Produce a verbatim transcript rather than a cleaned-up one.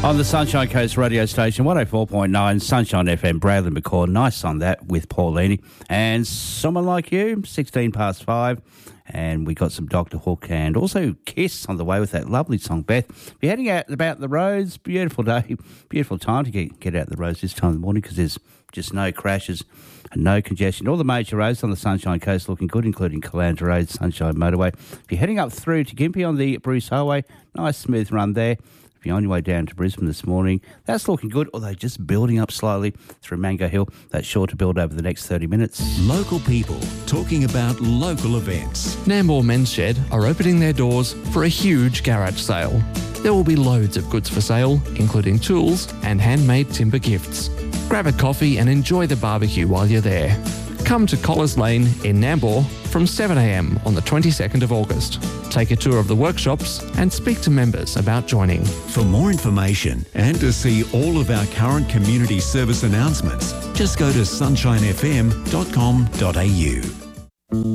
On the Sunshine Coast radio station, one oh four point nine, Sunshine F M, Bradley McCaw. Nice on that with Paulini. And Someone Like You, sixteen past five. And we got some Doctor Hook and also Kiss on the way with that lovely song, Beth. If you're heading out about the roads, beautiful day, beautiful time to get, get out the roads this time of the morning because there's just no crashes and no congestion. All the major roads on the Sunshine Coast looking good, including Caloundra Road, Sunshine Motorway. If you're heading up through to Gympie on the Bruce Highway, nice smooth run there. If you're on your way down to Brisbane this morning, that's looking good, although just building up slowly through Mango Hill. That's sure to build over the next thirty minutes. Local people talking about local events. Nambour Men's Shed are opening their doors for a huge garage sale. There will be loads of goods for sale, including tools and handmade timber gifts. Grab a coffee and enjoy the barbecue while you're there. Come to Collars Lane in Nambour from seven a m on the twenty-second of August. Take a tour of the workshops and speak to members about joining. For more information and to see all of our current community service announcements, just go to sunshine f m dot com dot a u.